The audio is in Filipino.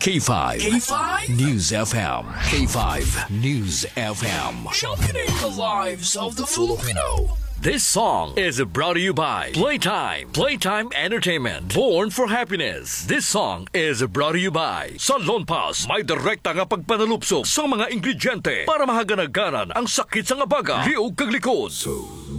K5. News FM. K5 News FM. Championing the lives of the Filipino. This song is brought to you by Playtime. Playtime Entertainment. Born for happiness. This song is brought to you by Salon Pass. May direkta nga pagpanalupsok sa mga ingrediente para mahaganaganan ang sakit sa nga baga. Liog kag likod.